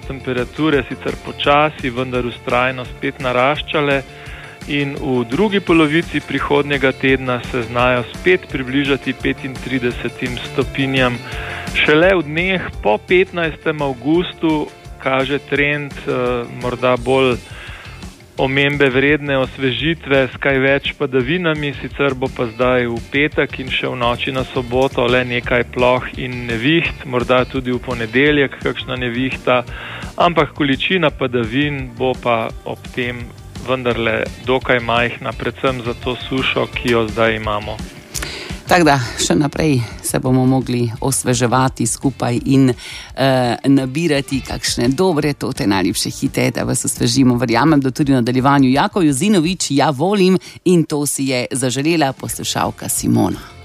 temperature sicer počasi, vendar vztrajno spet naraščale in v drugi polovici prihodnjega tedna se znajo spet približati 35 stopinjam. Šele v dneh po 15. avgustu kaže trend morda bolj omembe vredne osvežitve s kaj več padavinami, sicer bo pa zdaj v petek in še v noči na soboto le nekaj ploh in neviht, morda tudi v ponedeljek kakšna nevihta, ampak količina padavin bo pa ob tem vendarle dokaj majhna, predvsem za to sušo, ki jo zdaj imamo. Tako da, še naprej se bomo mogli osveževati skupaj in nabirati kakšne dobre tote, najljubše hite, da vas osvežimo. Verjamem, da tudi v nadaljevanju. Jako Jozinovič, ja volim, in to si je zaželela poslušalka Simona.